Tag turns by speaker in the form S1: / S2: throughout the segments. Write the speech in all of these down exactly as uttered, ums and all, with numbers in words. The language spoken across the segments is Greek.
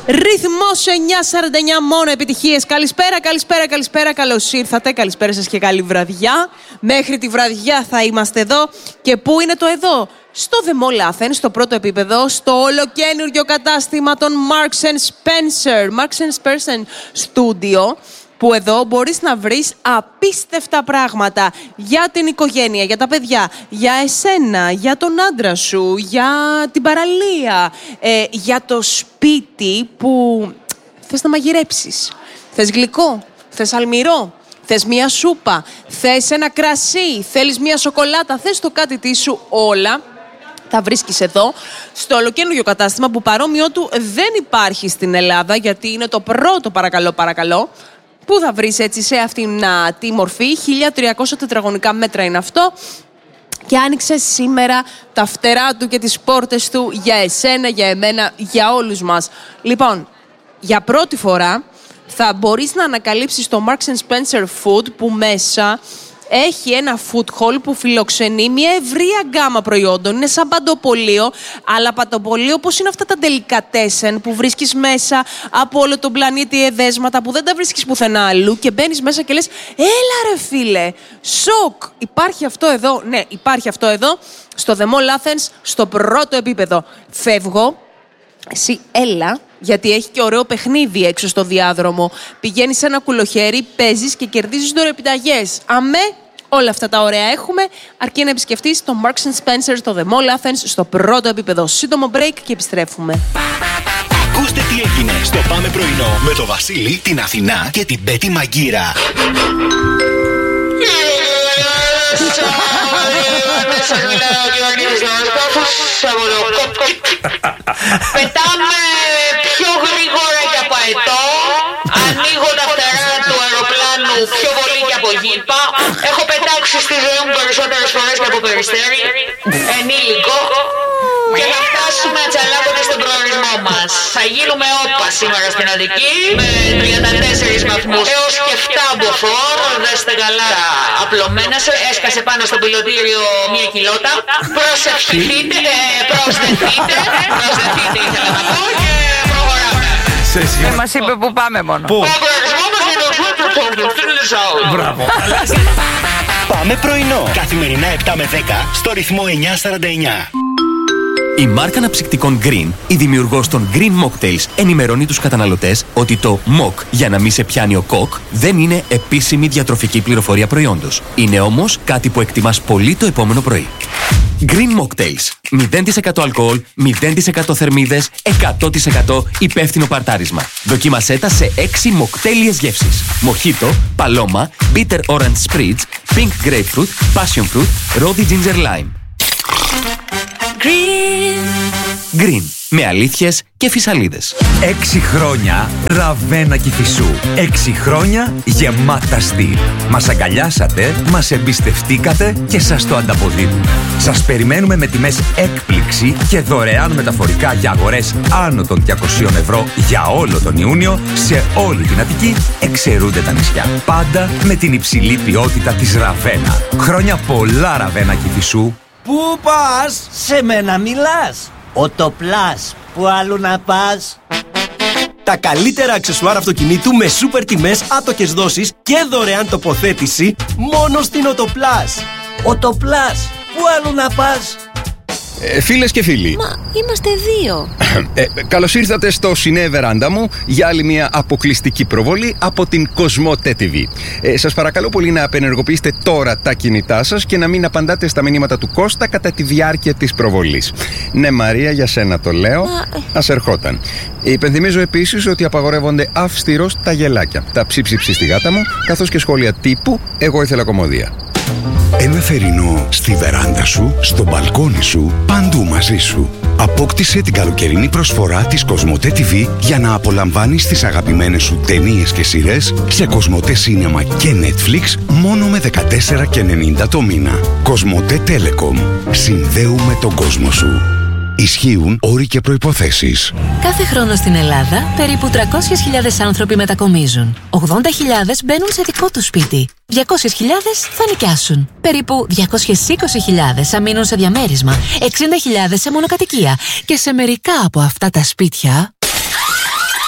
S1: Ρυθμός εννιά σαράντα εννιά, μόνο επιτυχίες. Καλησπέρα, καλησπέρα, καλησπέρα. Καλώς ήρθατε. Καλησπέρα σας και καλή βραδιά. Μέχρι τη βραδιά θα είμαστε εδώ. Και πού είναι το εδώ? Στο The Mall Athens, στο πρώτο επίπεδο, στο ολοκαίνουργιο κατάστημα των Marks and Spencer. Marks and Spencer Studio. Που εδώ μπορείς να βρεις απίστευτα πράγματα για την οικογένεια, για τα παιδιά, για εσένα, για τον άντρα σου, για την παραλία, ε, για το σπίτι που θες να μαγειρέψεις. Θες γλυκό, θες αλμυρό, θες μία σούπα, θες ένα κρασί, θέλεις μία σοκολάτα, θες το κάτι τι σου, όλα τα βρίσκεις εδώ, στο ολοκαίνουργιο κατάστημα που παρόμοιο του δεν υπάρχει στην Ελλάδα, γιατί είναι το πρώτο παρακαλώ παρακαλώ, που θα βρεις έτσι σε αυτήν α, τη μορφή. χίλια τριακόσια τετραγωνικά μέτρα είναι αυτό. Και άνοιξε σήμερα τα φτερά του και τις πόρτες του για εσένα, για εμένα, για όλους μας. Λοιπόν, για πρώτη φορά θα μπορείς να ανακαλύψεις το Marks and Spencer Food, που μέσα έχει ένα food hall που φιλοξενεί μια ευρεία γκάμα προϊόντων. Είναι σαν παντοπολείο, αλλά παντοπολείο όπως είναι αυτά τα delicatessen που βρίσκεις μέσα από όλο τον πλανήτη, εδέσματα που δεν τα βρίσκεις πουθενά αλλού, και μπαίνεις μέσα και λες έλα ρε φίλε, σοκ, υπάρχει αυτό εδώ. Ναι, υπάρχει αυτό εδώ στο The Mall Athens, στο πρώτο επίπεδο. Φεύγω, εσύ έλα, γιατί έχει και ωραίο παιχνίδι έξω στο διάδρομο. Πηγαίνεις σε ένα κουλοχέρι, παίζεις και κερδίζεις δωρεπιταγές. Αμέ, όλα αυτά τα ωραία έχουμε, αρκεί να επισκεφτείς το Marks and Spencer, το The Mall Athens, στο πρώτο επίπεδο. Σύντομο break και επιστρέφουμε.
S2: Ακούστε τι έγινε στο Πάμε Πρωινό με το Βασίλη, την Αθηνά και την Πέτη Μαγκύρα.
S3: Πετάμε πιο γρήγορα και από αετό. Ανοίγω τα φτερά του αεροπλάνου πιο πολύ και από γήπα. Έχω πετάξει στη ζωή μου περισσότερες φορές και από περιστέρι. Ενήλικο. Και θα φτάσουμε ατσαλάκοντας στον προορισμό μας. Θα γίνουμε όπα σήμερα στην Αττική με τριάντα τέσσερις βαθμούς έως και επτά μποφόρ. Δέστε καλά απλωμένα σε. Έσκασε πάνω στο πιλωτήριο μία κιλότα. Προσευχηθείτε, ε, προσδεθείτε. Προσδεθείτε ήθελα να πω και προχωράμε.
S4: Δεν μας είπε που πάμε μόνο.
S3: Ο προορισμός μας είναι το Σούτ.
S2: Μπράβο. Πάμε Πρωινό. Καθημερινά επτά με δέκα στο ρυθμό εννιά σαράντα εννιά.
S5: Η μάρκα αναψυκτικών Green, η δημιουργός των Green Mocktails, ενημερώνει τους καταναλωτές ότι το Mock για να μην σε πιάνει ο κοκ δεν είναι επίσημη διατροφική πληροφορία προϊόντος. Είναι όμως κάτι που εκτιμάς πολύ το επόμενο πρωί. Green Mocktails. μηδέν τοις εκατό αλκοόλ, μηδέν τοις εκατό θερμίδες, εκατό τοις εκατό υπεύθυνο παρτάρισμα. Δοκίμασέ τα σε έξι μοκτέλιες γεύσεις. Μοχίτο, παλώμα, bitter orange spritz, pink grapefruit, passion fruit, rosy ginger lime. Green. Green. Με αλήθειες και φυσαλίδες.
S6: Έξι χρόνια Ραβένα Κηφισού. Έξι χρόνια γεμάτα στυλ. Μας αγκαλιάσατε, μας εμπιστευτήκατε και σας το ανταποδίδουμε. Σας περιμένουμε με τιμές έκπληξη και δωρεάν μεταφορικά για αγορές άνω των διακοσίων ευρώ για όλο τον Ιούνιο σε όλη την Αττική, εξαιρούνται τα νησιά. Πάντα με την υψηλή ποιότητα της Ραβένα. Χρόνια πολλά Ραβένα Κηφισού.
S7: Πού πας? Σε μένα μιλάς. Οτοπλάς. Πού αλλού να πας?
S8: Τα καλύτερα αξεσουάρ αυτοκινήτου με σούπερ τιμές, άτοκες δόσεις και δωρεάν τοποθέτηση μόνο στην Οτοπλάς.
S7: Οτοπλάς. Πού αλλού να πας?
S9: Ε, φίλες και φίλοι.
S10: Μα είμαστε δύο.
S9: ε, Καλώς ήρθατε στο Σινέ Βεράντα μου για άλλη μια αποκλειστική προβολή από την Κοσμοτέ τι βι. ε, Σας παρακαλώ πολύ να απενεργοποιήσετε τώρα τα κινητά σας και να μην απαντάτε στα μηνύματα του Κώστα κατά τη διάρκεια της προβολής. Ναι Μαρία, για σένα το λέω. Μα... Ας ερχόταν. Υπενθυμίζω επίσης ότι απαγορεύονται αυστηρώς τα γελάκια, τα ψίψιψη στη γάτα μου, καθώς και σχόλια τύπου «Εγώ ήθελα κομμωδία».
S11: Ένα θερινό στη βεράντα σου, στο μπαλκόνι σου, παντού μαζί σου. Απόκτησε την καλοκαιρινή προσφορά της Κοσμοτέ τι βι για να απολαμβάνεις τις αγαπημένες σου ταινίες και σειρές σε Κοσμοτέ Σίνεμα και Netflix μόνο με δεκατέσσερα ενενήντα το μήνα. Κοσμοτέ Telecom. Συνδέουμε τον κόσμο σου. Ισχύουν όροι και προϋποθέσεις.
S10: Κάθε χρόνο στην Ελλάδα περίπου τριακόσιες χιλιάδες άνθρωποι μετακομίζουν. ογδόντα χιλιάδες μπαίνουν σε δικό τους σπίτι. διακόσιες χιλιάδες θα νοικιάσουν. Περίπου διακόσιες είκοσι χιλιάδες θα μείνουν σε διαμέρισμα. εξήντα χιλιάδες σε μονοκατοικία. Και σε μερικά από αυτά τα σπίτια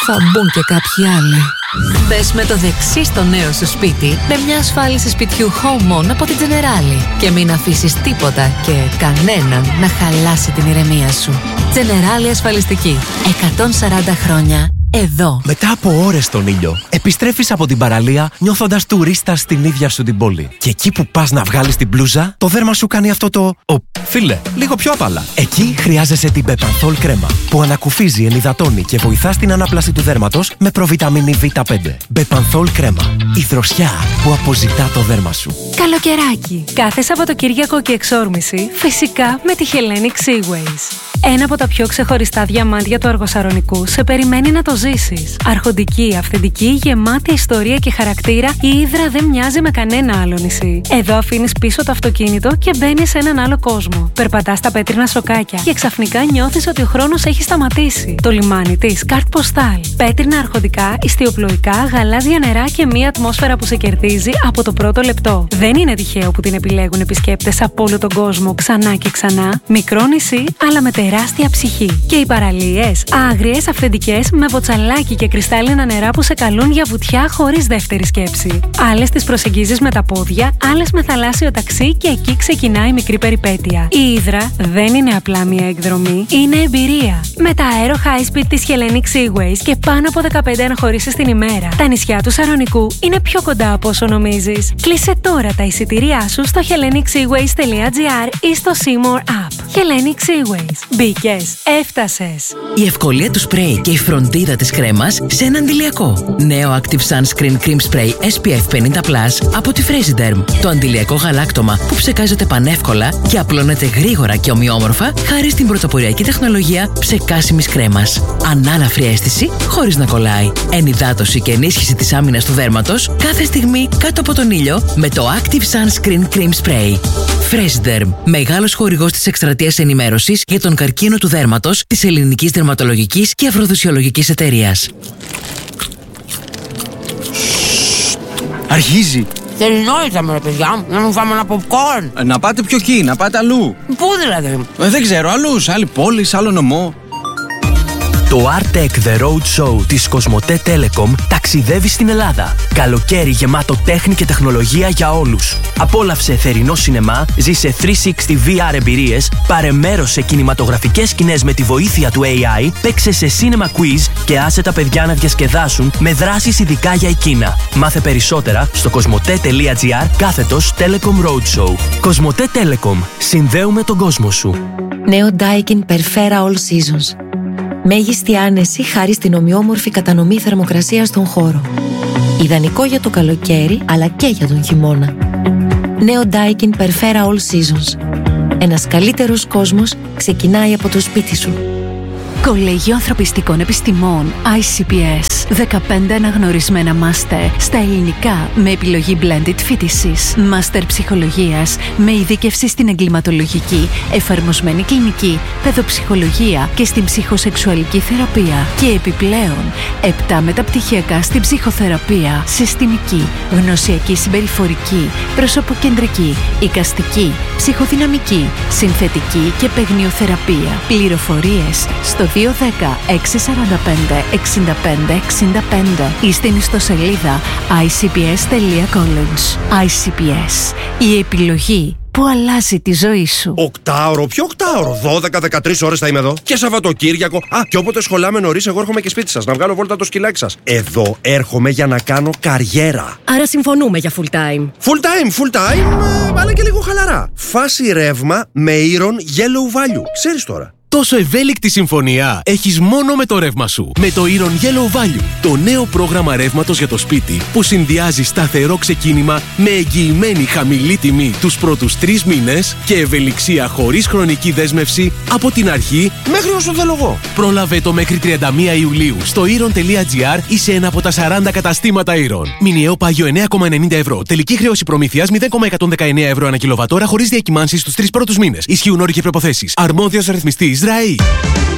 S10: θα μπουν και κάποιοι άλλοι. Μπες με το δεξί στο νέο σου σπίτι με μια ασφάλιση σπιτιού HomeOn από την Generali και μην αφήσεις τίποτα και κανέναν να χαλάσει την ηρεμία σου. Generali ασφαλιστική. εκατόν σαράντα χρόνια. Εδώ.
S12: Μετά από ώρες στον ήλιο, επιστρέφεις από την παραλία νιώθοντας τουρίστας στην ίδια σου την πόλη. Και εκεί που πας να βγάλεις την μπλούζα, το δέρμα σου κάνει αυτό το «Ω, φίλε, λίγο πιο απαλά». Εκεί χρειάζεσαι την Bepanthol κρέμα, που ανακουφίζει, ενυδατώνει και βοηθά στην ανάπλαση του δέρματος με προβιταμίνη βι πέντε. Bepanthol κρέμα. Η δροσιά που αποζητά το δέρμα σου.
S13: Καλοκαιράκι. Κάθε Σαββατοκύριακο και εξόρμηση, φυσικά με τη Hellenic Seaways. Ένα από τα πιο ξεχωριστά διαμάντια του Αργοσαρονικού σε περιμένει να το ζήσεις. Αρχοντική, αυθεντική, γεμάτη ιστορία και χαρακτήρα, η Ύδρα δεν μοιάζει με κανένα άλλο νησί. Εδώ αφήνεις πίσω το αυτοκίνητο και μπαίνεις σε έναν άλλο κόσμο. Περπατάς στα πέτρινα σοκάκια και ξαφνικά νιώθεις ότι ο χρόνος έχει σταματήσει. Το λιμάνι της, καρτ ποστάλ. Πέτρινα αρχοντικά, ιστιοπλοϊκά, γαλάζια νερά και μια ατμόσφαιρα που σε κερδίζει από το πρώτο λεπτό. Δεν είναι τυχαίο που την επιλέγουν επισκέπτες από όλο τον κόσμο ξανά και ξανά. Μικρό νησί, αλλά με τεράστια ψυχή. Και οι παραλίες, άγριες, αυθεντικές, με βοτσαλάκι και κρυστάλλινα νερά που σε καλούν για βουτιά χωρίς δεύτερη σκέψη. Άλλες τις προσεγγίζεις με τα πόδια, άλλες με θαλάσσιο ταξί και εκεί ξεκινάει η μικρή περιπέτεια. Η Ύδρα δεν είναι απλά μια εκδρομή, είναι εμπειρία. Με τα Aero High Speed της Hellenic Seaways και πάνω από δεκαπέντε αναχωρήσεις την ημέρα, τα νησιά του Σαρονικού είναι πιο κοντά από όσο νομίζεις. Κλείσε τώρα τα εισιτήριά σου στο hellenic seaways τελεία gr ή στο Seymour App. Hellenic Seaways. Μπήκες, έφτασες.
S14: Η ευκολία του σπρέι και η φροντίδα της κρέμας σε ένα αντιλιακό. Νέο Active Sunscreen Cream Spray ες πι εφ πενήντα πλας από τη Fraserderm. Το αντιλιακό γαλάκτωμα που ψεκάζεται πανεύκολα και απλώνεται γρήγορα και ομοιόμορφα χάρη στην πρωτοποριακή τεχνολογία ψεκάσιμης κρέμας. Ανάλαφρη αίσθηση χωρίς να κολλάει. Ενυδάτωση και ενίσχυση της άμυνας του δέρματος κάθε στιγμή κάτω από τον ήλιο με το Active Sunscreen Cream Spray. Fraserderm, μεγάλος χορηγός της εκστρατείας ενημέρωσης για τον καρκίνο του δέρματος της Ελληνικής Δερματολογικής και Αφροδισιολογικής Εταιρείας.
S12: Αρχίζει.
S15: Θέλει νόητα με ρε παιδιά, να μου φάμε ένα popcorn.
S12: Να πάτε πιο εκεί, να πάτε αλλού.
S15: Πού δηλαδή?
S12: Ε, δεν ξέρω, αλλού, σε άλλη πόλη, σε άλλο νομό. Το Artec The Road Show της Κοσμοτέ Telecom ταξιδεύει στην Ελλάδα. Καλοκαίρι γεμάτο τέχνη και τεχνολογία για όλους. Απόλαυσε θερινό σινεμά, ζήσε τριακόσια εξήντα βι αρ εμπειρίες, πάρε μέρος σε κινηματογραφικές σκηνές με τη βοήθεια του έι άι, παίξε σε cinema quiz και άσε τα παιδιά να διασκεδάσουν με δράσεις ειδικά για εκείνα. Μάθε περισσότερα στο κοσμοτέ τελεία gr κάθετος Telecom Roadshow. Κοσμοτέ Telecom. Συνδέουμε τον κόσμο σου.
S16: Νέο Daikin Perfera All Seasons. Μέγιστη άνεση χάρη στην ομοιόμορφη κατανομή θερμοκρασίας στον χώρο. Ιδανικό για το καλοκαίρι, αλλά και για τον χειμώνα. Νέο Daikin Perfera All Seasons. Ένας καλύτερος κόσμος ξεκινάει από το σπίτι σου.
S13: Κολέγιο Ανθρωπιστικών Επιστημών άι σι πι ες. δεκαπέντε αναγνωρισμένα μάστερ στα ελληνικά με επιλογή blended φοιτησής. Μάστερ ψυχολογίας με ειδίκευση στην εγκληματολογική, εφαρμοσμένη κλινική, παιδοψυχολογία και στην ψυχοσεξουαλική θεραπεία. Και επιπλέον, επτά μεταπτυχιακά στην ψυχοθεραπεία, συστημική, γνωσιακή συμπεριφορική, προσωποκεντρική, εικαστική, ψυχοδυναμική, συνθετική και παιγνιοθεραπεία. Πληροφορίες στο δύο ένα μηδέν έξι τέσσερα πέντε εξήντα πέντε εξήντα πέντε ή στην ιστοσελίδα άι σι πι ες τελεία college. άι σι πι ες. Η επιλογή που αλλάζει τη ζωή σου.
S17: Οκτάωρο, ποιο οκτάωρο? δώδεκα με δεκατρείς ώρες θα είμαι εδώ. Και Σαββατοκύριακο. Α, και όποτε σχολάμε νωρίς, εγώ έρχομαι και σπίτι σας να βγάλω βόλτα το σκυλάκι σας. Εδώ έρχομαι για να κάνω καριέρα.
S18: Άρα συμφωνούμε για full time.
S17: Full time, full time, αλλά και λίγο χαλαρά. Φάση ρεύμα με Iron Yellow Value. Ξέρεις τώρα.
S19: Τόσο ευέλικτη συμφωνία έχεις μόνο με το ρεύμα σου. Με το Iron Yellow Value, το νέο πρόγραμμα ρεύματος για το σπίτι που συνδυάζει σταθερό ξεκίνημα με εγγυημένη χαμηλή τιμή τους πρώτους τρεις μήνες και ευελιξία χωρίς χρονική δέσμευση από την αρχή
S17: μέχρι όσο θέλω εγώ.
S19: Πρόλαβε το μέχρι τριάντα μία Ιουλίου στο iron τελεία gr ή σε ένα από τα σαράντα καταστήματα Iron. Μηνιαίο πάγιο εννέα κόμμα ενενήντα ευρώ. Τελική χρέωση προμήθειας μηδέν κόμμα εκατόν δεκαεννέα ευρώ ανά κιλοβατόρα χωρίς διακυμάνσεις στους τρεις πρώτους μήνες. Ισχύουν όροι και προϋποθέσεις. Αρμόδιος ρυθμιστής Ραΐ.